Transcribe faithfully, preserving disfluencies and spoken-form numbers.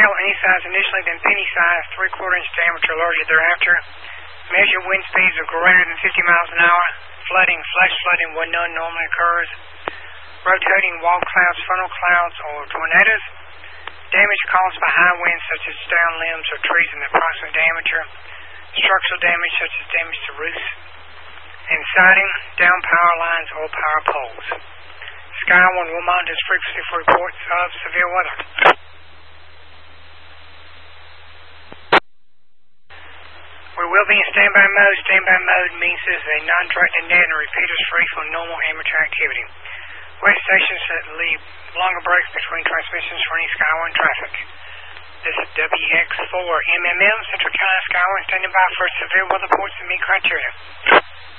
Hail any size initially, then penny size, three-quarter inch diameter or larger thereafter. Measure wind speeds of greater than fifty miles an hour. Flooding, flash flooding when none normally occurs. Rotating wall clouds, funnel clouds, or tornadoes. Damage caused by high winds such as down limbs or trees in the approximate diameter. Structural damage such as damage to roofs. And siding, down power lines or power poles. Sky One will monitor this frequency for reports of severe weather. We will be in standby mode. Standby mode means this is a non-directed net and repeaters free from normal amateur activity. West stations that leave longer breaks between transmissions for any Sky One traffic. This is W X four M M M, Central Carolina Sky One standing by for severe weather reports to meet criteria.